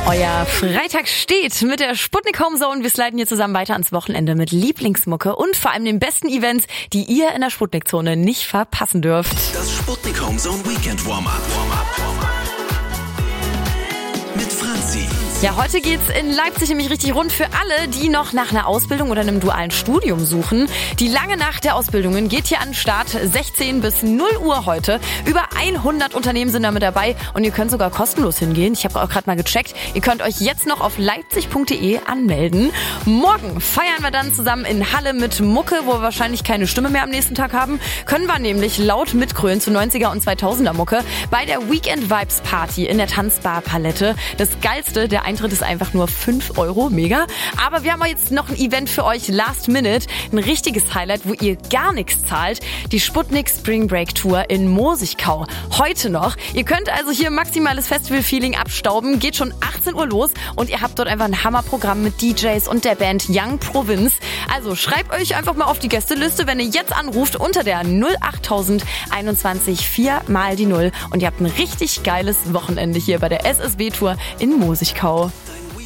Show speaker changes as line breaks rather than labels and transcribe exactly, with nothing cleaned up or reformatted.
Euer Freitag steht mit der Sputnik Home Zone. Wir sliden hier zusammen weiter ans Wochenende mit Lieblingsmucke und vor allem den besten Events, die ihr in der Sputnik-Zone nicht verpassen dürft.
Das Sputnik Home Zone Weekend Warm-Up. Warm-Up. Mit Franzi.
Ja, heute geht's in Leipzig nämlich richtig rund für alle, die noch nach einer Ausbildung oder einem dualen Studium suchen. Die lange Nacht der Ausbildungen geht hier an den Start, sechzehn bis null Uhr heute. Über hundert Unternehmen sind da mit dabei und ihr könnt sogar kostenlos hingehen. Ich habe auch gerade mal gecheckt. Ihr könnt euch jetzt noch auf leipzig punkt de anmelden. Morgen feiern wir dann zusammen in Halle mit Mucke, wo wir wahrscheinlich keine Stimme mehr am nächsten Tag haben. Können wir nämlich laut mitgrölen zu neunziger und zweitausender Mucke bei der Weekend Vibes Party in der Tanzbar Palette. Das Geilste, der Eintritt ist einfach nur fünf Euro, mega. Aber wir haben jetzt noch ein Event für euch, Last Minute, ein richtiges Highlight, wo ihr gar nichts zahlt. Die Sputnik Spring Break Tour in Mosigkau. Heute noch. Ihr könnt also hier maximales Festival-Feeling abstauben. Geht schon achtzehn Uhr los und ihr habt dort einfach ein Hammerprogramm mit D Js und der Band Young Province. Also schreibt euch einfach mal auf die Gästeliste, wenn ihr jetzt anruft unter der null achttausend einundzwanzig vier mal die null und ihr habt ein richtig geiles Wochenende hier bei der S S W Tour in Mosigkau.